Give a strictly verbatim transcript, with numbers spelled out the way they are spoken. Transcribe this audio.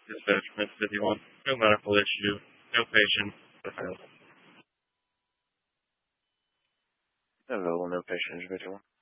Dispatch Med fifty-one. No medical issue. No patient. Hello, no patient individual.